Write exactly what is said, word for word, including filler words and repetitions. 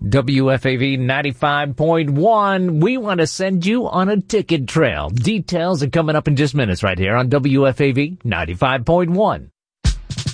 W F A V ninety-five point one. We want to send you on a ticket trail. Details are coming up in just minutes right here on W F A V ninety-five point one.